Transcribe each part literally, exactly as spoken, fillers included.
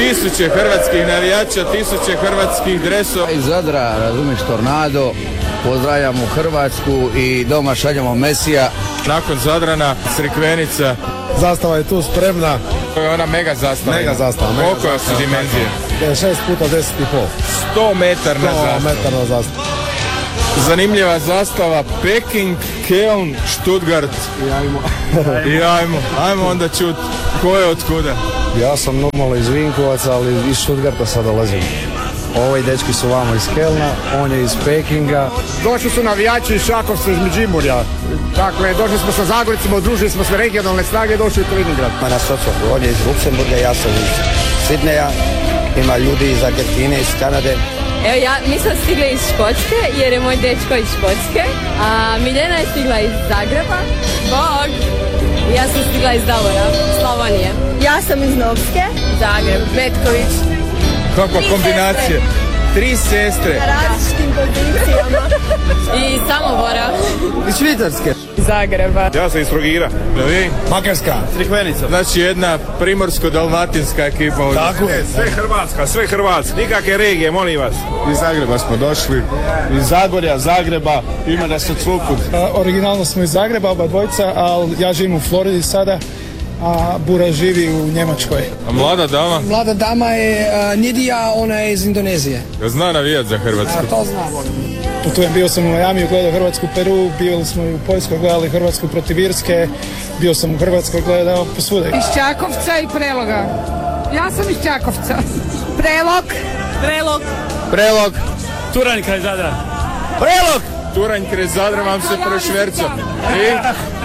tisuće hrvatskih navijača, tisuće hrvatskih dresova. Iz Zadra, razumiješ, Tornado, pozdravljamo Hrvatsku i doma šaljemo Mesija. Nakon Zadrana, Crikvenica. Zastava je tu spremna. To je ona mega zastava. Mega zastava. Koliko su dimenzije? šest puta deset i pol. sto metarna zastava. sto metarna zastava. Zanimljiva zastava, Peking, Köln, Stuttgart. I ajmo. I ajmo, ajmo onda čut ko je od kuda. Ja sam normalno iz Vinkovaca, ali iz Stuttgarta sad dolazim. Ovi dečki su vamo iz Kelna, on je iz Pekinga. Došli su navijači iz Čakovca, iz Međimurja. Dakle, došli smo sa Zagoricima, udružili smo sve regionalne snage i došli u Kaliningrad. Mana Socoku, on je iz Luksemburga, ja sam iz Sidneja. Ima ljudi iz Argentine, iz Kanade. Evo ja, mi smo stigli iz Škotske jer je moj dečko iz Škotske, a Miljena je stigla iz Zagreba. Bog! Ja sam stigla iz Davora, Slavonije. Ja sam iz Novske. Zagreb. Metković. Kakva kombinacija. Tri sestre. Na različitim pozicijama. I Samobora. Iz Švicarske. Zagreba. Ja sam iz Trogira. Da vi? Makarska. Crikvenica. Znači jedna primorsko-dalmatinska ekipa ovdje. Tako je. Sve Hrvatska, sve Hrvatska. Nikakve regije, molim vas. Iz Zagreba smo došli. Iz Zagorja, Zagreba. Ima da se cvuku. Originalno smo iz Zagreba, oba dvojica, ali ja živim u Floridi sada, a Bura živi u Njemačkoj. A mlada dama? Mlada dama je uh, Nidija, ona je iz Indonezije. Zna navijat za Hrvatsku. A, to znam. Putujem, bio sam u Miami, gledao Hrvatsku Peru, bili smo i u Poljskoj, gledali Hrvatsku protiv Irske, bio sam u Hrvatskoj, gledao posvuda. Iz Čakovca i Preloga. Ja sam iz Čakovca. Prelog. Prelog. Prelog. Turanj kraj Zadra. Prelog! Turanj kraj Zadra vam se prošverca. I?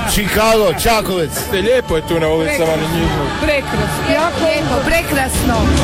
Chicago, Čakovec. Lijepo je tu na ulicama na njihovu. Prekrasno. Jako lijepo, prekrasno.